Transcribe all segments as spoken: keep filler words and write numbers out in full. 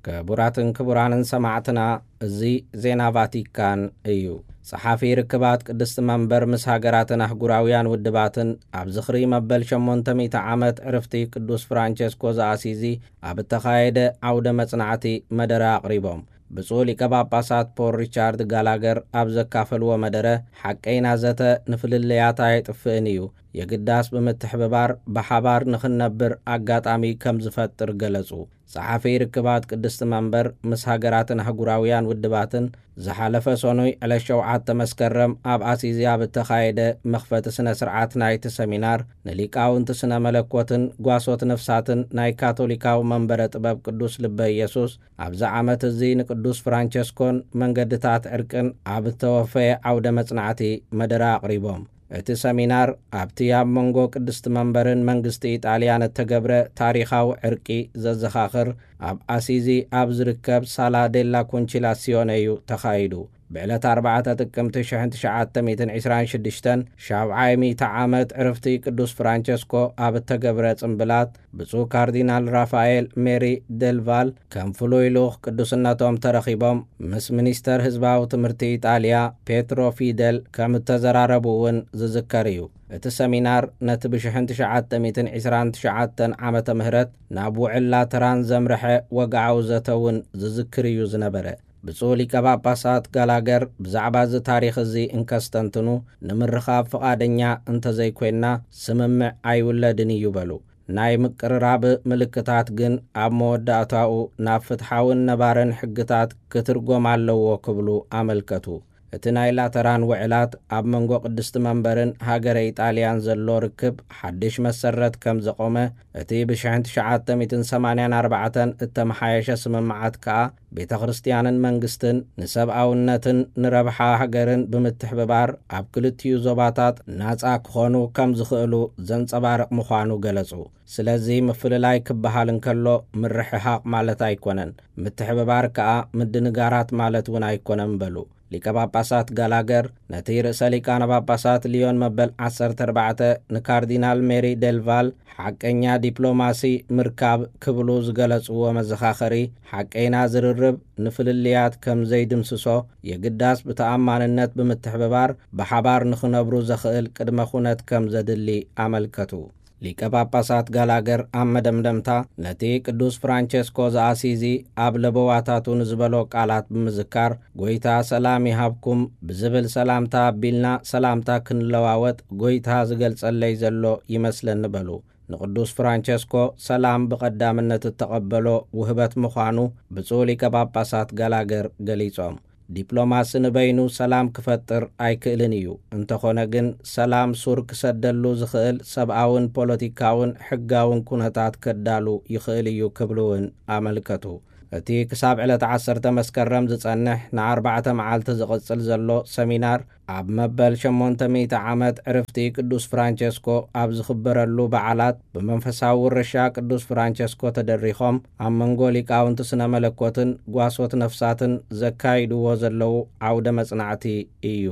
كبراتن كبرانن سماعتنا زي زينا فاتيكان ايو صحافي ركبات قدست منبر مس هاجراتن احغراويان ودباتن ابزخري مبل شمونتميت عامت عرفتي قدوس فرانچسكو زاسيزي ابتخايده عود مصنعتي مدرا قريبهم بصولي كباباسات بور ريچارد غالاغر ابزكافلو مدره حقينا زته نفللياتا يطفئنيو የግዳስ በመተحبባር በሐባር ንኽነብር አጋጣሚ ከም ዝፈጥር ገለጹ። صحافي ርክባት ቅድስት መንበር ምስ ሃገራትን አህጉራውያን ውድባትን ዝሓለፈ ሶኖይ ዕለሸውዓተ መስከረም ኣብ አሲዝያ በተኻየደ መኽፈት ስነ ስርዓት ናይቲ ሰሚናር ንሊቃውንቲ ስነ መለኮትን ጓሶት ነፍሳትን ናይ ካቶሊካው መንበረ ጥበብ ቅዱስ ልበ ኢየሱስ ኣብዛ ዓመት እዚ ንቅዱስ ፍራንቸስኮን መንገድታት ዕርቅን ኣብ ተወፈየ ዓውደ መጽናዕቲ መደራ አቅሪቦም እቲ ሰሚናር ኣብቲያብ መንጎ ቅድስት መንበርን መንግስቲ ኢጣልያን ተገብረ ታሪኻው ዕርቂ ዘዘኻኽር ኣብ አሲዚ ኣብ ዝርከብ ሳላ ዴላ ኮንቺላሲዮን እዩ ተኻይዱ። بعلت أربعة تقمت شحنت شعات ميتن عسران شدشتن شابعي ميت عامت عرفتي قدوس فرانچسكو آب التقبرت انبلات بسو كاردينال رافائيل ميري ديلفال كم فلويلوخ قدوس الناتوم ترخيبهم مس منيستر هزباو تمرتي إيطاليا بيترو فيدل كم التزراربوون زذكريو እቲ ሰሚናር ነቲ ብሽሕንት ሸዓተ ሚእትን ዒስራን ትሽዓተን ዓመተ ምህረት ናብኡ ዕላተራን ዘምርሐ ወግዓው ዘተውን ዝዝክር እዩ ዝነበረ። ብፁዕ ሊቀ ጳጳሳት ጋላገር ብዛዕባ እዚ ታሪኽ እዚ እንከስተንትኑ ንምርኻብ ፈቃደኛ እንተዘይኮይና ስምምዕ ኣይውለድን እዩ በሉ። ናይ ምቅርራብ ምልክታት ግን ኣብ መወዳእታኡ ናብ ፍትሓውን ነባረን ሕግታት ክትርጎም ኣለዎ ክብሉ አመልከቱ። እቲ ናይ ላተራን ውዕላት ኣብ መንጎ ቅድስት መንበርን ሃገረ ኢጣልያን ዘሎ ርክብ ሓድሽ መሰረት ከም ዘቆመ እቲ ብሽሕንት ሸዓተ ሚእትን ሰማንያን ኣርባዕተን እተመሓየሸ ስምምዓት ከዓ ቤተ ክርስቲያንን መንግስትን ንሰብኣውነትን ንረብሓ ሃገርን ብምትሕብባር ኣብ ክልቲኡ ዞባታት ናጻ ክኾኑ ከም ዝኽእሉ ዘንጸባርቕ ምዃኑ ገለጹ። ስለዚ ምፍልላይ ክበሃል እንከሎ ምርሕሓቕ ማለት ኣይኮነን፣ ምትሕብባር ከዓ ምድንጋራት ማለት እውን ኣይኮነን በሉ። ሊቀ ጳጳሳት ጋላገር ነቲ ርእሰ ሊቃነ ጳጳሳት ሊዮን መበል ዓሰርተ ኣርባዕተ ንካርዲናል ሜሪ ዴልቫል ሓቀኛ ዲፕሎማሲ ምርካብ ክብሉ ዝገለጽዎ መዘኻኸሪ ሓቀና ዝርርብ ንፍልልያት ከም ዘይድምስሶ የግዳስ ብተኣማንነት ብምትሕብባር ብሓባር ንኽነብሩ ዘኽእል ቅድመ ኩነት ከም ዘድሊ አመልከቱ። ሊቀ ጳጳሳት ጋላገር ኣብ መደምደምታ ነቲ ቅዱስ ፍራንቸስኮ ዘአሲዚ ኣብ ለበዋታቱ ንዝበሎ ቃላት ብምዝካር ጎይታ ሰላም ይሃብኩም ብዝብል ሰላምታ ኣቢልና ሰላምታ ክንለዋወጥ ጎይታ ዝገልጸለይ ዘሎ ይመስለኒ በሉ። ንቅዱስ ፍራንቸስኮ ሰላም ብቐዳምነት ተቐበሎ ውህበት ምዃኑ ብፁዕ ሊቀ ጳጳሳት ጋላገር ገሊጾም። ዲፕሎማሲ ንበይኑ ሰላም ክፈጥር ኣይክእልን እዩ። እንተኾነ ግን ሰላም ሱር ክሰደሉ ዝኽእል ሰብኣውን ፖለቲካውን ሕጋውን ኩነታት ከዳሉ ይኽእል እዩ ክብሉውን አመልከቱ። እቲ ክሳብ ዕለት ዓሰርተ መስከረም ዝጸንሕ ንኣርባዕተ መዓልቲ ዝቕጽል ዘሎ ሰሚናር ኣብ መበል ሸሞንተ ሚእቲ ዓመት ዕርፍቲ ቅዱስ ፍራንቸስኮ ኣብ ዝኽበረሉ በዓላት ብመንፈሳዊ ውርሻ ቅዱስ ፍራንቸስኮ ተደሪኾም ኣብ መንጎ ሊቃውንቲ ስነ መለኮትን ጓሶት ነፍሳትን ዘካይድዎ ዘለው ዓውደ መጽናዕቲ እዩ።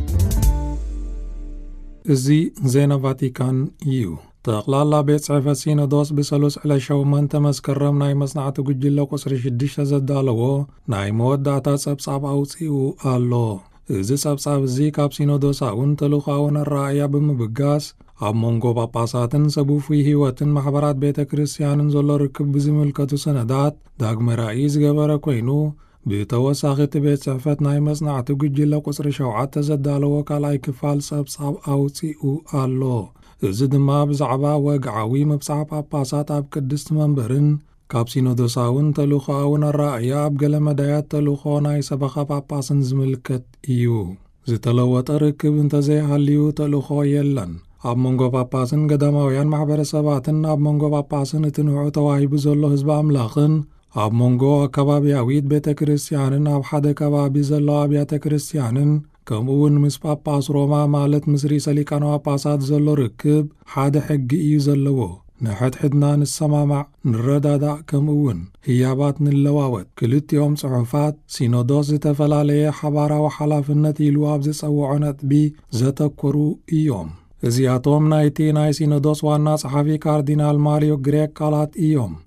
እዚ ዜና ቫቲካን እዩ። ጠቕላላ ቤት ጽሕፈት ሲኖዶስ ብሰሉስ ዕለሻው መንተ መስከረም ናይ መጽናዕቲ ጉጅለ ቁጽሪ ሽዱሽተ ዘዳለዎ ናይ መወዳእታ ጸብጻብ ኣውፂኡ ኣሎ። እዚ ጸብጻብ እዚ ካብ ሲኖዶሳውን ተልኻውን ኣረኣእያ ብምብጋስ ኣብ መንጎ ጳጳሳትን ሰቡፉይ ህይወትን ማሕበራት ቤተ ክርስቲያንን ዘሎ ርክብ ብዝምልከቱ ሰነዳት ዳግመ ራእይ ዝገበረ ኮይኑ ብተወሳኺ እቲ ቤት ጽሕፈት ናይ መጽናዕቲ ጉጅለ ቁጽሪ ሸውዓተ ዘዳለዎ ካልኣይ ክፋል ጸብጻብ ኣውፂኡ ኣሎ። እዚ ድማ ብዛዕባ ወግዓዊ ምብጻሕ ጳጳሳት ኣብ ቅድስቲ መንበርን ካብ ሲኖዶሳውን ተልኻውን ኣረኣእያ ኣብ ገለ መዳያት ተልኾ ናይ ሰበኻ ጳጳስን ዝምልከት እዩ። ዝተለወጠ ርክብ እንተዘይሃልዩ ተልኾ የለን። ኣብ መንጎ ጳጳስን ገዳማውያን ማሕበረሰባትን ኣብ መንጎ ጳጳስን እቲ ንዑ ተዋሂቡ ዘሎ ህዝቢ ኣምላኽን ኣብ መንጎ ኣከባቢያዊት ቤተ ክርስቲያንን ኣብ ሓደ ከባቢ ዘሎ ኣብያተ ክርስቲያንን ከምኡውን ምስ ጳጳስ ሮማ ማለት ምስ ርእሰ ሊቃነ ጳጳሳት ዘሎ ርክብ ሓደ ሕጊ እዩ ዘለዎ። ንሕድሕድና ንሰማማዕ ንረዳዳእ ከምኡውን ህያባት ንለዋወጥ። ክልቲኦም ጽሑፋት ሲኖዶስ ዝተፈላለየ ሓባራዊ ሓላፍነት ኢሉ ኣብ ዝጸውዖ ነጥቢ ዘተኮሩ እዮም። እዚኣቶም ናይቲ ናይ ሲኖዶስ ዋና ጸሓፊ ካርዲናል ማሪዮ ግሬክ ቃላት እዮም።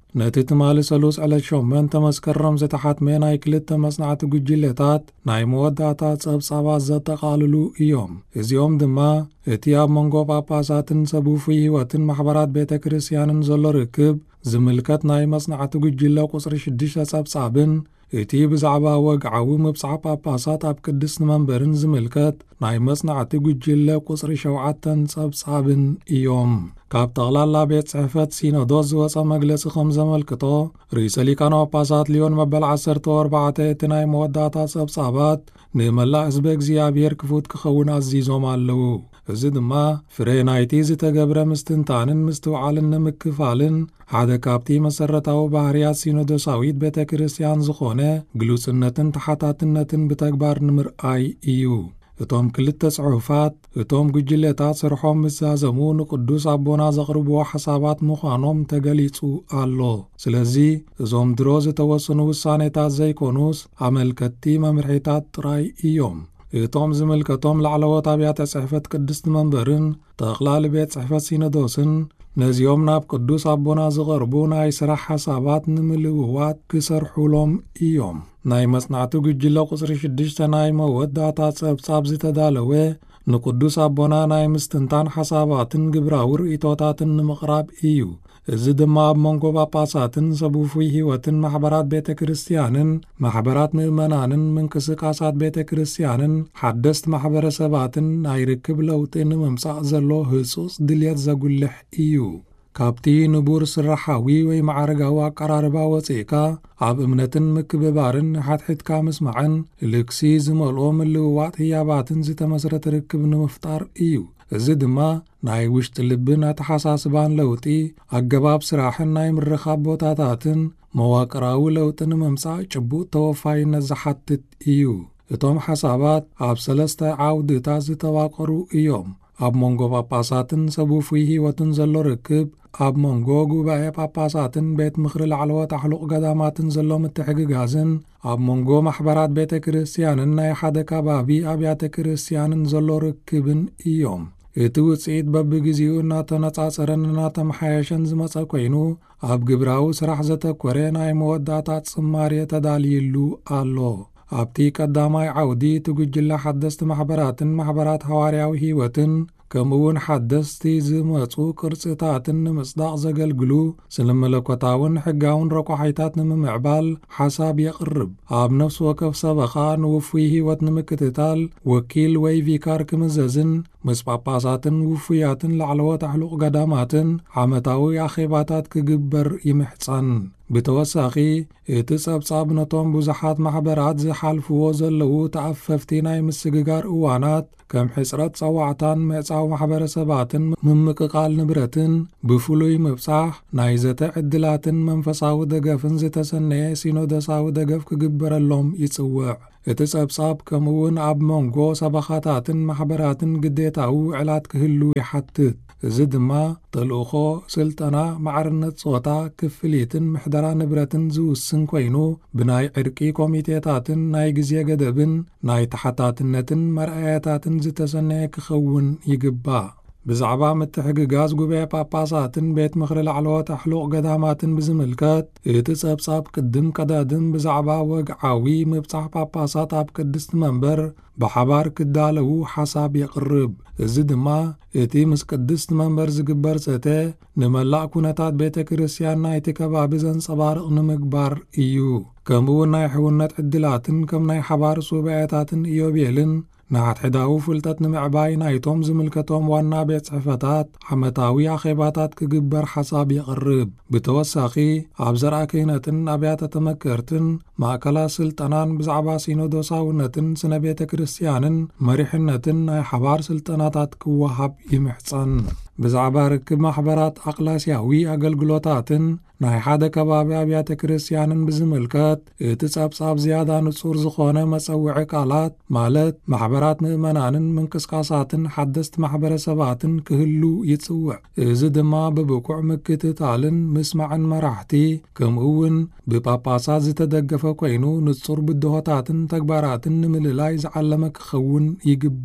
ነቲ ትማሊ ሰሉስ ዕለት ሸሞንተ መስከረም ዝተሓትመ ናይ ክልተ መጽናዕቲ ጉጅለታት ናይ መወዳእታ ጸብጻባት ዘጠቓልሉ እዮም። እዚኦም ድማ እቲ ኣብ መንጎ ጳጳሳትን ሰቡፉይ ህይወትን ማሕበራት ቤተ ክርስቲያንን ዘሎ ርክብ ዝምልከት ናይ መጽናዕቲ ጉጅለ ቁጽሪ ሽዱሽተ ጸብጻብን እቲ ብዛዕባ ወግዓዊ ምብጻሕ ጳጳሳት ኣብ ቅድስቲ መንበርን ዝምልከት ናይ መጽናዕቲ ጉጅለ ቁጽሪ ሸውዓተን ጸብጻብን እዮም። ካብ ጠቕላላ ቤት ጽሕፈት ሲኖዶስ ዝወፀ መግለጺ ከም ዘመልክቶ ርእሰ ሊቃነ ጳጳሳት ሊዮን መበል ዓሰርተ ወአርባዕተ እቲ ናይ መወዳእታ ጸብጻባት ንመላእ ህዝቢ እግዚኣብሔር ክፉት ክኸውን ኣዚዞም ኣለዉ። እዚ ድማ ፍሬ ናይቲ ዝተገብረ ምስትንታንን ምስትውዓልን ንምክፋልን ሓደ ካብቲ መሰረታዊ ባህርያት ሲኖዶሳዊት ቤተ ክርስቲያን ዝኾነ ግሉጽነትን ተሓታትነትን ብተግባር ንምርኣይ እዩ። እቶም ክልተ ጽሑፋት እቶም ጉጅለታት ስርሖም ምዛዘሙ ንቅዱስ ኣቦና ዘቕርብዎ ሓሳባት ምዃኖም ተገሊጹ ኣሎ። ስለዚ እዞም ድሮ ዝተወሰኑ ውሳኔታት ዘይኮኑስ ኣመልከቲ መምርሒታት ጥራይ እዮም። እቶም ዝምልከቶም ላዕለዎት ኣብያተ ጽሕፈት ቅድስቲ መንበርን ጠቕላሊ ቤት ጽሕፈት ሲኖዶስን ነዚኦም ናብ ቅዱስ ኣቦና ዝቐርቡ ናይ ስራሕ ሓሳባት ንምልውዋጥ ክሰርሑሎም እዮም። ናይ መጽናዕቲ ጉጅለ ቁጽሪ ሽዱሽተ ናይ መወዳእታ ጸብጻብ ዝተዳለወ ንቅዱስ ኣቦና ናይ ምስትንታን ሓሳባትን ግብራዊ ርእይቶታትን ንምቕራብ እዩ። እዚ ድማ ኣብ መንጎ ጳጳሳትን ሰቡፉይ ህይወትን ማሕበራት ቤተ ክርስቲያንን ማሕበራት ምእመናንን ምንቅስቃሳት ቤተ ክርስቲያንን ሓደስቲ ማሕበረሰባትን ናይ ርክብ ለውጢ ንምምጻእ ዘሎ ህጹጽ ድልየት ዘጉልሕ እዩ። ካብቲ ንቡር ስራሓዊ ወይ ማዕረጋዊ ኣቀራርባ ወፂእካ ኣብ እምነትን ምክብባርን ሓትሒትካ ምስማዕን ልክሲ ዝመልኦ ምልውዋጥ ህያባትን ዝተመስረተ ርክብ ንምፍጣር እዩ። እዚ ድማ ናይ ውሽጢ ልብን ኣተሓሳስባን ለውጢ ኣገባብ ስራሕን ናይ ምርኻብ ቦታታትን መዋቅራዊ ለውጢ ንምምጻእ ጭቡጥ ተወፋይነት ዝሓትት እዩ። እቶም ሓሳባት ኣብ ሰለስተ ዓውድታት ዝተዋቀሩ እዮም። ኣብ መንጎ ጳጳሳትን ሰቡፉይ ህይወትን ዘሎ ርክብ፣ ኣብ መንጎ ጉባኤ ጳጳሳትን ቤት ምኽሪ ላዕለዎት ኣሕሉቕ ገዳማትን ዘሎ ምትሕግጋዝን፣ ኣብ መንጎ ማሕበራት ቤተ ክርስቲያንን ናይ ሓደ ከባቢ ኣብያተ ክርስቲያንን ዘሎ ርክብን እዮም። እቲ ውፅኢት በብግዚኡ እናተነጻጸረን እናተመሓየሸን ዝመጸ ኮይኑ ኣብ ግብራዊ ስራሕ ዘተኮረ ናይ መወዳእታ ጽማሬ ተዳልይሉ ኣሎ። ኣብቲ ቀዳማይ ዓውዲ ትጉጅለ ሓደስቲ ማሕበራትን ማሕበራት ሐዋርያዊ ህይወትን ከምኡውን ሓደስቲ ዝመጹ ቅርጽታትን ንምጽዳቕ ዘገልግሉ ስነመለኮታውን ሕጋውን ረቋሒታት ንምምዕባል ሓሳብ የቕርብ። ኣብ ነፍሲ ወከፍ ሰበኻ ንውፉይ ህይወት ንምክትታል ወኪል ወይ ቪካር ክምዘዝን ምስ ጳጳሳትን ውፉያትን ላዕለዎት ኣሕሉቕ ገዳማትን ዓመታዊ ኣኼባታት ክግበር ይምሕፀን። ብተወሳኺ እቲ ጸብጻብ ነቶም ብዙሓት ማሕበራት ዝሓልፍዎ ዘለዉ ተኣፈፍቲ ናይ ምስግጋር እዋናት ከም ሕፅረት ጸዋዕታን መዕጻዊ ማሕበረሰባትን ምምቅቓል ንብረትን ብፍሉይ ምብጻሕ ናይ ዘተ ዕድላትን መንፈሳዊ ደገፍን ዝተሰነየ ሲኖዶሳዊ ደገፍ ክግበረሎም ይጽውዕ። እቲ ጸብጻብ ከምኡውን ኣብ መንጎ ሰበኻታትን ማሕበራትን ግዴታዊ ውዕላት ክህሉ ይሓትት። እዚ ድማ ተልእኾ፣ ስልጠና፣ ማዕርነት ጾታ፣ ክፍሊትን ምሕደራ ንብረትን ዝውስን ኮይኑ ብናይ ዕርቂ ኮሚቴታትን ናይ ግዜ ገደብን ናይ ተሓታትነትን መርኣያታትን ዝተሰነየ ክኸውን ይግባእ። ብዛዕባ ምትሕግጋዝ ጉባኤ ጳጳሳትን ቤት ምኽሪ ላዕለዎት ኣሕሉቕ ገዳማትን ብዝምልከት እቲ ጸብጻብ ቅድም ቀዳድም ብዛዕባ ወግዓዊ ምብጻሕ ጳጳሳት ኣብ ቅድስቲ መንበር ብሓባር ክዳለዉ ሓሳብ የቕርብ። እዚ ድማ እቲ ምስ ቅድስቲ መንበር ዝግበር ዘተ ንመላእ ኩነታት ቤተ ክርስቲያን ናይቲ ከባቢ ዘንጸባርቕ ንምግባር እዩ። ከምኡውን ናይ ሕውነት ዕድላትን ከም ናይ ሓባር ሱባኤታትን ኢዮቤልን ንሓድሕዳዊ ፍልጠት ንምዕባይ ናይቶም ዝምልከቶም ዋና ቤት ጽሕፈታት ዓመታዊ ኣኼባታት ክግበር ሓሳብ የቕርብ። ብተወሳኺ ኣብ ዘርአ ክህነትን ኣብያተ ተመከርትን ማእከላት ስልጠናን ብዛዕባ ሲኖዶሳውነትን ስነ ቤተ ክርስቲያንን መሪሕነትን ናይ ሓባር ስልጠናታት ክወሃብ ይምሕፀን። ብዛዕባ ርክብ ማሕበራት ኣቕላስያዊ ኣገልግሎታትን ናይ ሓደ ከባቢ ኣብያተ ክርስቲያንን ብዝምልከት እቲ ጸብጻብ ዝያዳ ንጹር ዝኾነ መጸውዒ ቃላት ማለት ማሕበራት ምእመናንን ምንቅስቃሳትን ሓደስቲ ማሕበረሰባትን ክህሉ ይጽውዕ። እዚ ድማ ብብቁዕ ምክትታልን ምስማዕን መራሕቲ ከምኡውን ብጳጳሳት ዝተደገፈ ኮይኑ ንጹር ብድሆታትን ተግባራትን ንምልላይ ዝዓለመ ክኸውን ይግባእ።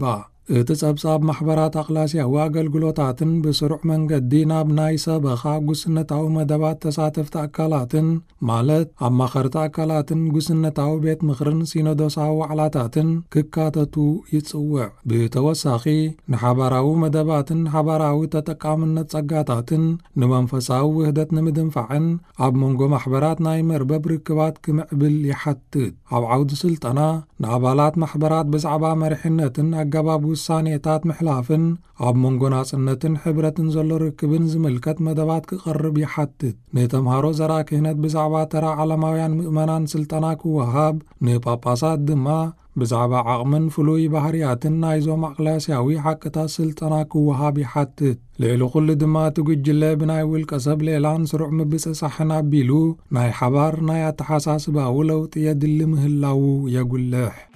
እቲ ጸብጻብ ማሕበራት ኣቕላስያዊ ኣገልግሎታትን ብስሩዕ መንገዲ ናብ ናይ ሰበኻ ጉስነታዊ መደባት ተሳተፍቲ ኣካላትን ማለት ኣማኸርቲ ኣካላትን ጉስነታዊ ቤት ምኽርን ሲኖዶሳዊ ዋዕላታትን ክካተቱ ይጽውዕ። ብተወሳኺ ንሓባራዊ መደባትን ሓባራዊ ተጠቃምነት ጸጋታትን ንመንፈሳዊ ውህደት ንምድንፋዕን ኣብ መንጎ ማሕበራት ናይ መርበብ ርክባት ክምዕብል ይሓትት። ኣብ ዓውዲ ስልጠና ንኣባላት ማሕበራት ብዛዕባ መሪሕነትን ኣገባብ ውሳኔታት ምሕላፍን ኣብ መንጎ ናጽነትን ሕብረትን ዘሎ ርክብን ዝምልከት መደባት ክቐርብ ይሓትት። ንተምሃሮ ዘራ ክህነት ብዛዕባ ተራ ዓለማውያን ምእመናን ስልጠና ክወሃብ፣ ንጳጳሳት ድማ ብዛዕባ ዓቕምን ፍሉይ ባህርያትን ናይዞም ኣቕላስያዊ ሓቅታት ስልጠና ክወሃብ ይሓትት። ልዕሊ ኩሉ ድማ እቲ ጉጅለ ብናይ ውልቀ ሰብ ሌላን ስሩዕ ምብፅጻሕን ኣቢሉ ናይ ሓባር ናይ ኣተሓሳስባዊ ለውጢ የድሊ ምህላው የጉልሕ።